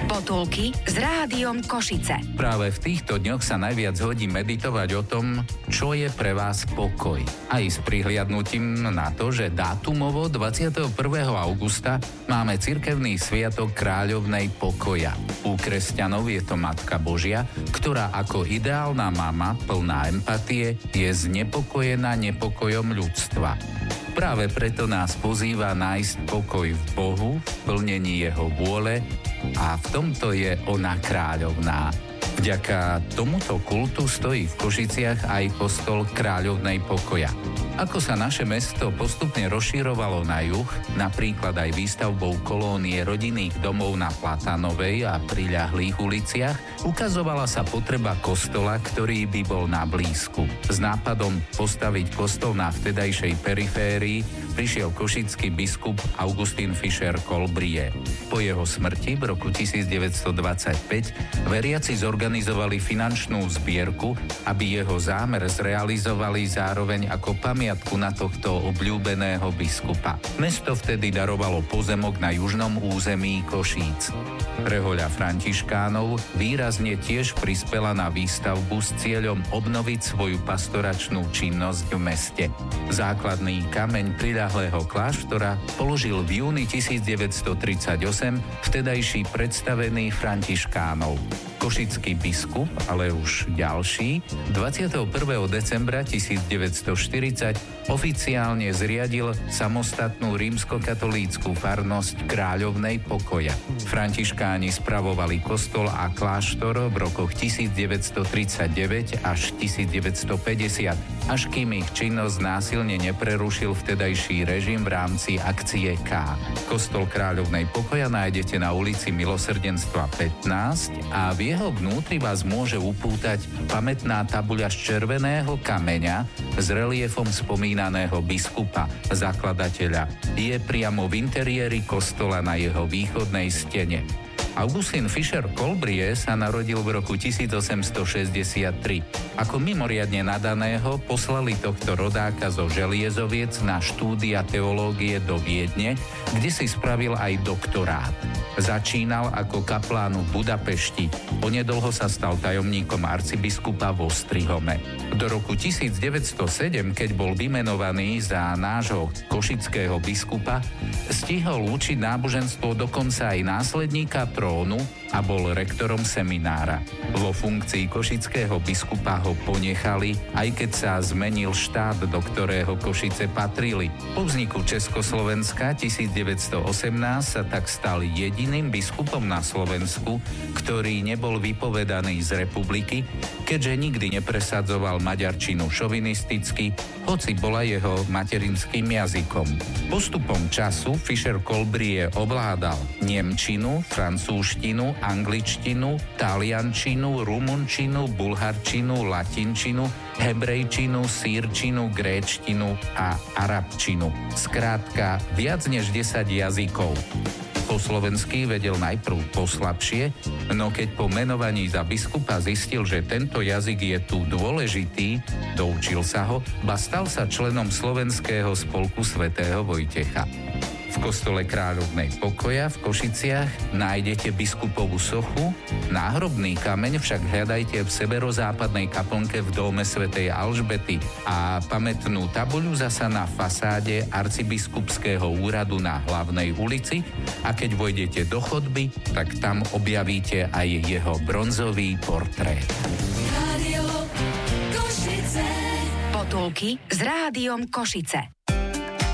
Potulky s Rádiom Košice. Práve v týchto dňoch sa najviac hodí meditovať o tom, čo je pre vás pokoj. Aj s prihliadnutím na to, že dátumovo 21. augusta máme cirkevný sviatok Kráľovnej pokoja. U kresťanov je to Matka Božia, ktorá ako ideálna mama plná empatie je znepokojená nepokojom ľudstva. Práve preto nás pozýva nájsť pokoj v Bohu, v plnení jeho vôle a v tomto je ona kráľovná. Vďaka tomuto kultu stojí v Košiciach aj kostol Kráľovnej pokoja. Ako sa naše mesto postupne rozširovalo na juh, napríklad aj výstavbou kolónie rodinných domov na Platanovej a priľahlých uliciach, ukazovala sa potreba kostola, ktorý by bol na blízku. S nápadom postaviť kostol na vtedajšej periférii prišiel košický biskup Augustín Fischer Kolbrie. Po jeho smrti v roku 1925 veriaci zorganizovali finančnú zbierku, aby jeho zámer zrealizovali zároveň ako pamiatku na tohto obľúbeného biskupa. Mesto vtedy darovalo pozemok na južnom území Košíc. Rehoľa františkánov výrazne tiež prispela na výstavbu s cieľom obnoviť svoju pastoračnú činnosť v meste. Základný kameň priľahlého kláštora položil v júni 1938 vtedajší predstavený františkánov. Košický biskup, ale už ďalší, 21. decembra 1940 oficiálne zriadil samostatnú rímskokatolícku farnosť Kráľovnej pokoja. Františkáni spravovali kostol a kláštor v rokoch 1939 až 1950, až kým ich činnosť násilne neprerušil vtedajší režim v rámci akcie K. Kostol Kráľovnej pokoja nájdete na ulici Milosrdenstva 15 a v jeho vnútri vás môže upútať pamätná tabuľa z červeného kameňa s reliefom spomínaného biskupa, zakladateľa. Je priamo v interiéri kostola na jeho východnej stene. Augustín Fischer Kolbrie sa narodil v roku 1863. Ako mimoriadne nadaného poslali tohto rodáka zo Želiezoviec na štúdia teológie do Viedne, kde si spravil aj doktorát. Začínal ako kaplán v Budapešti. Onedlho sa stal tajomníkom arcibiskupa v Ostrihome. Do roku 1907, keď bol vymenovaný za nášho košického biskupa, stihol učiť náboženstvo dokonca aj následníka trónu a bol rektorom seminára. Vo funkcii košického biskupa ho ponechali, aj keď sa zmenil štát, do ktorého Košice patrili. Po vzniku Československa 1918 sa tak stal jediným biskupom na Slovensku, ktorý nebol vypovedaný z republiky, keďže nikdy nepresadzoval maďarčinu šovinisticky, hoci bola jeho materinským jazykom. Postupom času Fischer Kolbrie ovládal nemčinu, francúzštinu, angličtinu, taliančinu, rumunčinu, bulharčinu, latinčinu, hebrejčinu, sýrčinu, gréčtinu a arabčinu. Skrátka, viac než 10 jazykov. Po slovensky vedel najprv poslabšie, no keď po menovaní za biskupa zistil, že tento jazyk je tu dôležitý, doučil sa ho, ba stal sa členom Slovenského spolku svätého Vojtecha. V kostole Kráľovnej pokoja v Košiciach nájdete biskupovú sochu, náhrobný kameň však hľadajte v severozápadnej kaplnke v dome svätej Alžbety a pamätnú tabuľu zasa na fasáde arcibiskupského úradu na Hlavnej ulici a keď vojdete do chodby, tak tam objavíte aj jeho bronzový portrét. Potulky s Rádiom Košice.